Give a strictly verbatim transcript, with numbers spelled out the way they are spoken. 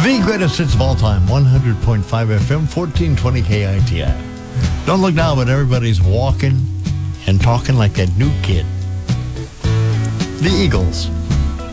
The greatest hits of all time, one hundred point five F M, fourteen twenty K I T I. Don't look now, but everybody's walking and talking like that new kid. The Eagles.